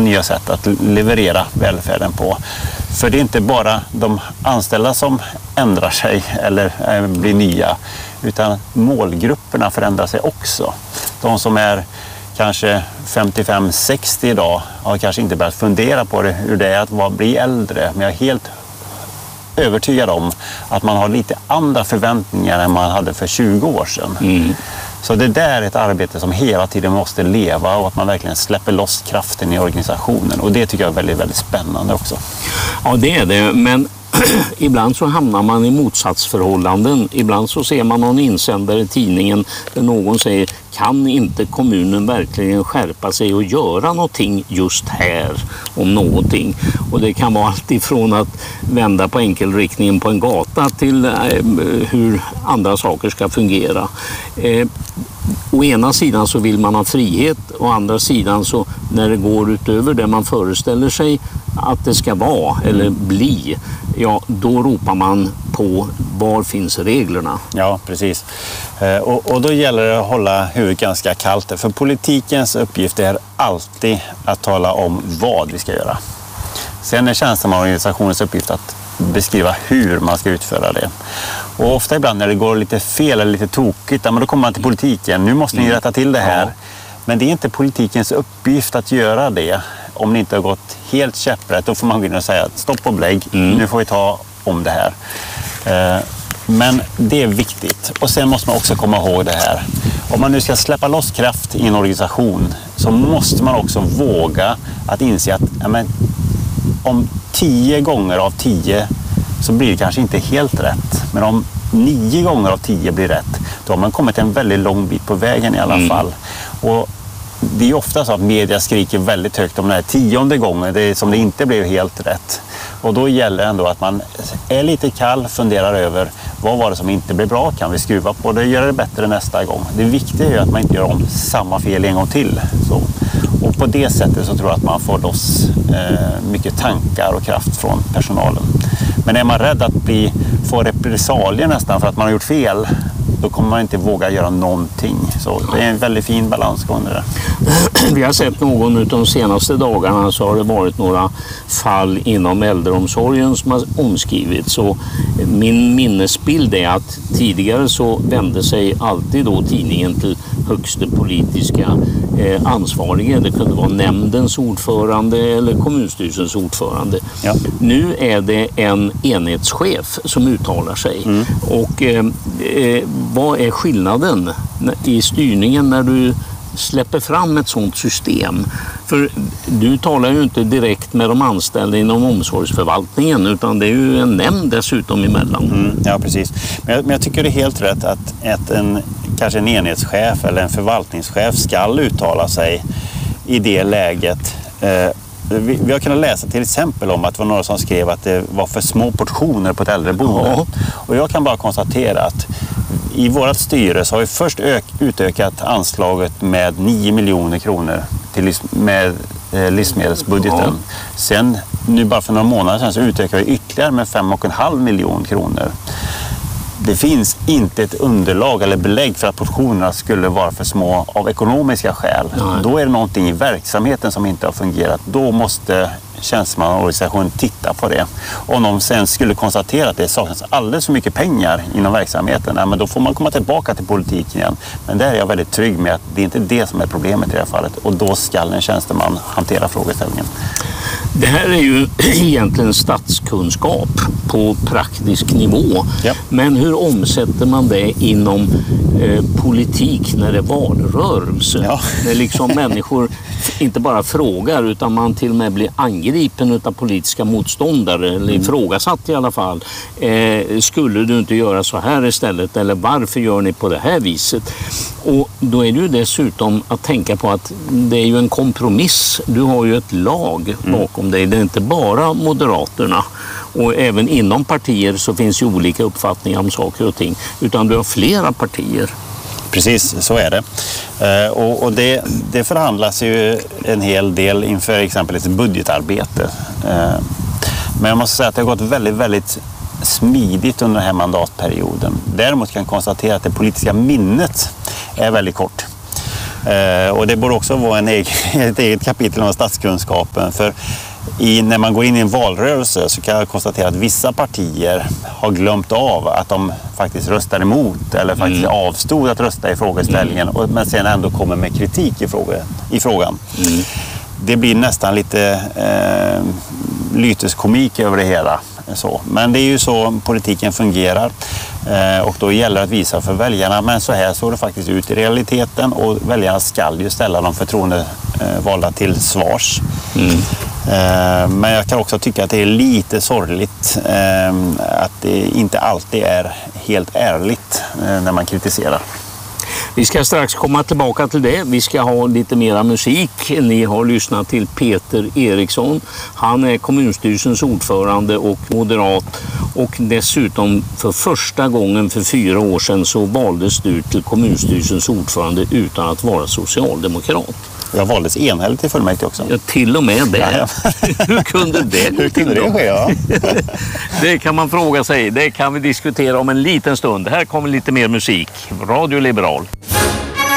nya sätt att leverera välfärden på. För det är inte bara de anställda som ändrar sig eller blir nya, utan målgrupperna förändrar sig också. De som är kanske 55-60 idag har kanske inte börjat fundera på hur det är att bli äldre, men jag är helt övertygad om att man har lite andra förväntningar än man hade för 20 år sedan. Så det där är ett arbete som hela tiden måste leva och att man verkligen släpper loss kraften i organisationen. Och det tycker jag är väldigt, väldigt spännande också. Ja, det är det. Men ibland så hamnar man i motsatsförhållanden. Ibland så ser man någon insändare i tidningen där någon säger: kan inte kommunen verkligen skärpa sig och göra någonting just här om någonting? Och det kan vara allt ifrån att vända på enkelriktningen på en gata till hur andra saker ska fungera. Å ena sidan så vill man ha frihet, å andra sidan så när det går utöver det man föreställer sig att det ska vara eller bli, ja då ropar man på var finns reglerna. Ja, precis. Och då gäller det att hålla huvudet ganska kallt, för politikens uppgift är alltid att tala om vad vi ska göra. Sen är tjänstemannaorganisationens uppgift att beskriva hur man ska utföra det. Och ofta ibland när det går lite fel eller lite tokigt, då kommer man till politiken. Nu måste ni rätta till det här. Ja. Men det är inte politikens uppgift att göra det. Om det inte har gått helt käpprätt, då får man gå in och säga stopp och belägg. Nu får vi ta om det här. Men det är viktigt. Och sen måste man också komma ihåg det här. Om man nu ska släppa loss kraft i en organisation så måste man också våga att inse att om 10 gånger av 10 så blir det kanske inte helt rätt. Men om 9 gånger av 10 blir rätt, då har man kommit en väldigt lång bit på vägen i alla fall. Och det är ofta så att media skriker väldigt högt om den här 10:e gången det som det inte blev helt rätt. Och då gäller det ändå att man är lite kall, funderar över vad var det som inte blev bra, kan vi skruva på det och göra det bättre nästa gång. Det viktiga är att man inte gör om samma fel en gång till. Så. Och på det sättet så tror jag att man får loss mycket tankar och kraft från personalen. Men är man rädd att få repressalier nästan för att man har gjort fel, då kommer man inte våga göra någonting. Så det är en väldigt fin balansgång där. Vi har sett någon av de senaste dagarna så har det varit några fall inom äldreomsorgen som har omskrivits. Så min minnesbild är att tidigare så vände sig alltid då tidningen till högsta politiska ansvariga. Det kunde vara nämndens ordförande eller kommunstyrelsens ordförande. Ja. Nu är det en enhetschef som uttalar sig. Och vad är skillnaden i styrningen när du släpper fram ett sådant system? För du talar ju inte direkt med de anställda inom omsorgsförvaltningen, utan det är ju en nämnd dessutom emellan. Ja, precis. Men jag tycker det är helt rätt att kanske en enhetschef eller en förvaltningschef ska uttala sig i det läget. Vi har kunnat läsa till exempel om att det var några som skrev att det var för små portioner på ett äldreboende. Ja. Och jag kan bara konstatera att i vårt styre så har vi först utökat anslaget med 9 miljoner kronor med livsmedelsbudgeten. Ja. Sen, nu bara för några månader sedan, så utökar vi ytterligare med 5,5 miljoner kronor. Det finns inte ett underlag eller belägg för att portionerna skulle vara för små av ekonomiska skäl. Nej. Då är det någonting i verksamheten som inte har fungerat. Då måste tjänstemannaorganisationen titta på det. Om de sen skulle konstatera att det saknas alldeles för mycket pengar inom verksamheten, men då får man komma tillbaka till politiken igen. Men där är jag väldigt trygg med att det är inte det som är problemet i det här fallet. Och då ska en tjänsteman hantera frågeställningen. Det här är ju egentligen statskunskap på praktisk nivå. Ja. Men hur omsätter man det inom politik när det är valrörelse? Ja. När liksom människor inte bara frågar utan man till och med blir angripen av politiska motståndare eller ifrågasatt i alla fall. Skulle du inte göra så här istället, eller varför gör ni på det här viset? Och då är det ju dessutom att tänka på att det är ju en kompromiss. Du har ju ett lag bakom dig. Det är inte bara Moderaterna. Och även inom partier så finns ju olika uppfattningar om saker och ting. Utan du har flera partier. Precis, så är det. Och det förhandlas ju en hel del inför exempelvis budgetarbete. Men jag måste säga att det har gått väldigt, väldigt smidigt under den här mandatperioden. Däremot kan jag konstatera att det politiska minnet är väldigt kort. Och det borde också vara ett eget kapitel om statskunskapen. För när man går in i en valrörelse så kan jag konstatera att vissa partier har glömt av att de faktiskt röstar emot eller faktiskt avstod att rösta i frågeställningen men sen ändå kommer med kritik i frågan. Det blir nästan lite lyteskomik över det hela. Så. Men det är ju så politiken fungerar och då gäller det att visa för väljarna, men så här såg det faktiskt ut i realiteten och väljarna ska ju ställa de förtroendevalda till svars. Men jag kan också tycka att det är lite sorgligt att det inte alltid är helt ärligt när man kritiserar. Vi ska strax komma tillbaka till det. Vi ska ha lite mera musik. Ni har lyssnat till Peter Eriksson. Han är kommunstyrelsens ordförande och moderat. Och dessutom för första gången för 4 år sedan så valdes du till kommunstyrelsens ordförande utan att vara socialdemokrat. Jag valdes enhälligt i fullmäktige också. Ja, till och med det. Ja. Hur kunde det gå till? Hur kunde det ske? Ja. Det kan man fråga sig. Det kan vi diskutera om en liten stund. Här kommer lite mer musik. Radio Liberal.